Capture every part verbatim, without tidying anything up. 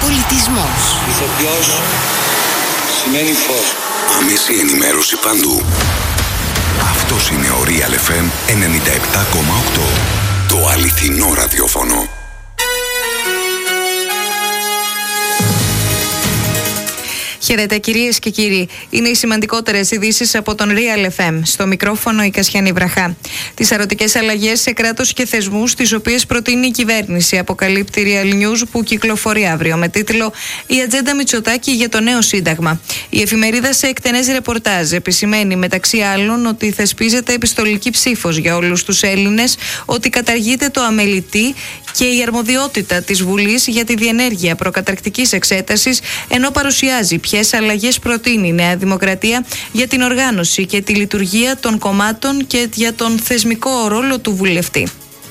Πολιτισμός. Ηθοποιός σημαίνει φως. Άμεση ενημέρωση παντού. Αυτός είναι ο Real εφ εμ ενενήντα επτά κόμμα οκτώ. Το αληθινό ραδιόφωνο. Χαίρετε κυρίες και κύριοι. Είναι οι σημαντικότερες ειδήσεις από τον Real εφ εμ. Στο μικρόφωνο η Κασιανή Βραχά. Τις αρωτικές αλλαγές σε κράτος και θεσμούς, τις οποίες προτείνει η κυβέρνηση, αποκαλύπτει Real News, που κυκλοφορεί αύριο με τίτλο «Η ατζέντα Μητσοτάκη για το νέο Σύνταγμα». Η εφημερίδα σε εκτενές ρεπορτάζ επισημαίνει μεταξύ άλλων ότι θεσπίζεται επιστολική ψήφος για όλους τους Έλληνες, ότι καταργείται το αμελητή και η αρμοδιότητα της Βουλής για τη διενέργεια προκαταρκτικής εξέτασης, ενώ παρουσιάζει ποιες αλλαγές προτείνει η Νέα Δημοκρατία για την οργάνωση και τη λειτουργία των κομμάτων και για τον θεσμικό ρόλο του βουλευτή.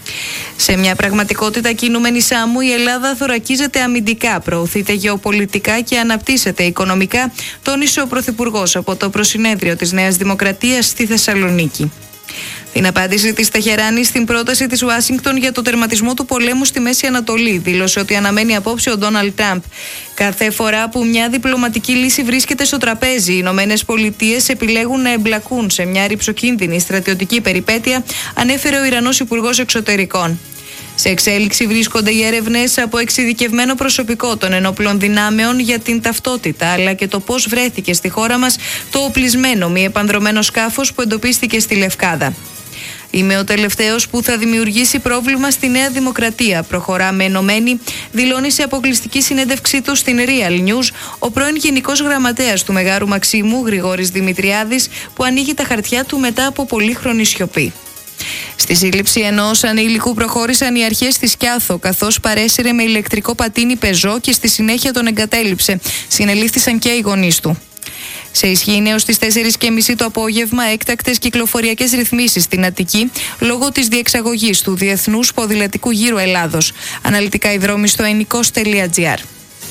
Σε μια πραγματικότητα κινούμενη σάμου, η Ελλάδα θωρακίζεται αμυντικά, προωθείται γεωπολιτικά και αναπτύσσεται οικονομικά, τόνισε ο Πρωθυπουργός από το προσυνέδριο της Νέας Δημοκρατίας στη Θεσσαλονίκη. Την απάντηση της Τεχεράνη στην πρόταση της Ουάσιγκτον για το τερματισμό του πολέμου στη Μέση Ανατολή, δήλωσε ότι αναμένει απόψε ο Ντόναλντ Τραμπ. Κάθε φορά που μια διπλωματική λύση βρίσκεται στο τραπέζι, οι Ηνωμένες Πολιτείες επιλέγουν να εμπλακούν σε μια ρηψοκίνδυνη στρατιωτική περιπέτεια, ανέφερε ο Ιρανός Υπουργός Εξωτερικών. Σε εξέλιξη βρίσκονται οι έρευνες από εξειδικευμένο προσωπικό των ενόπλων δυνάμεων για την ταυτότητα, αλλά και το πώς βρέθηκε στη χώρα μας το οπλισμένο μη επανδρωμένο σκάφος που εντοπίστηκε στη Λευκάδα. «Είμαι ο τελευταίος που θα δημιουργήσει πρόβλημα στη Νέα Δημοκρατία», προχωρά με ενωμένη, δηλώνει σε αποκλειστική συνέντευξή του στην Real News ο πρώην Γενικός Γραμματέας του Μεγάρου Μαξίμου, Γρηγόρης Δημητριάδης, που ανοίγει τα χαρτιά του μετά από πολύχρονη σιωπή. Στη σύλληψη ενός ανήλικου προχώρησαν οι αρχές της Κιάθο, καθώς παρέσυρε με ηλεκτρικό πατίνι πεζό και στη συνέχεια τον εγκατέλειψε. Συνελήφθησαν και οι γονείς του. Σε ισχύ έως τις τέσσερις και μισή το απόγευμα έκτακτες κυκλοφοριακές ρυθμίσεις στην Αττική λόγω της διεξαγωγής του Διεθνούς Ποδηλατικού Γύρου Ελλάδος. Αναλυτικά οι δρόμοι στο ενικός τελεία τζι άρ.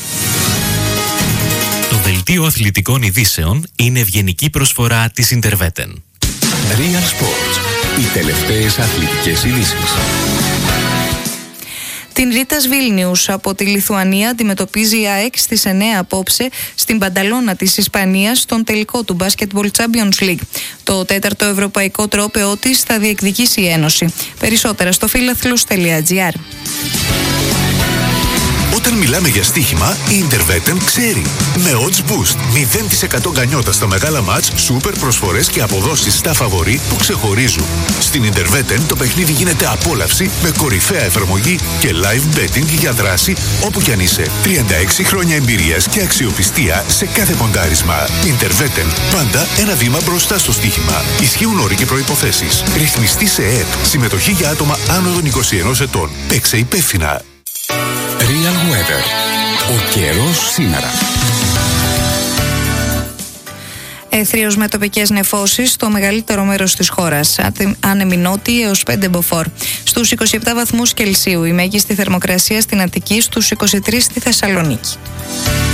Το δελτίο αθλητικών ειδήσεων είναι ευγενική προσφορά της Interveten. Real Sports. Οι τελευταίες αθλητικές ειδήσεις. Την Ρίτας Βίλνιους από τη Λιθουανία αντιμετωπίζει η ΑΕΚ στις εννέα απόψε στην Μπανταλώνα της Ισπανίας στον τελικό του Basketball Champions League. Το τέταρτο ευρωπαϊκό τρόπαιό της θα διεκδικήσει η Ένωση. Περισσότερα στο φίλαθλος τελεία τζι άρ. Όταν μιλάμε για στοίχημα, η Interveten ξέρει. Με Odds Boost, μηδέν τοις εκατό γκανιότα στα μεγάλα μάτς, σούπερ προσφορές και αποδόσεις στα φαβορί που ξεχωρίζουν. Στην Interveten το παιχνίδι γίνεται απόλαυση με κορυφαία εφαρμογή και live betting για δράση όπου κι αν είσαι. τριάντα έξι χρόνια εμπειρίας και αξιοπιστία σε κάθε ποντάρισμα. Interveten, πάντα ένα βήμα μπροστά στο στοίχημα. Ισχύουν όροι και προϋποθέσεις. Ρυθμιστή σε ΕΕΠ. Συμμετοχή για άτομα άνω των είκοσι ενός ετών. Παίξε υπεύθυνα. Real Weather. Ο καιρός σήμερα. Έθριος με τοπικές νεφώσεις στο μεγαλύτερο μέρος της χώρας. Άνεμοι νότιοι έως πέντε μποφόρ. Στους είκοσι επτά βαθμούς Κελσίου η μέγιστη θερμοκρασία στην Αττική, στους είκοσι τρεις στη Θεσσαλονίκη.